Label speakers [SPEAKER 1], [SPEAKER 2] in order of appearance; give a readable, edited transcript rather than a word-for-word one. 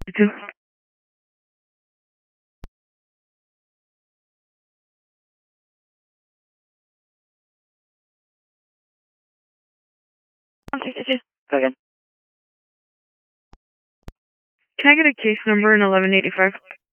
[SPEAKER 1] Can Go again. Can I get a case number in 1185?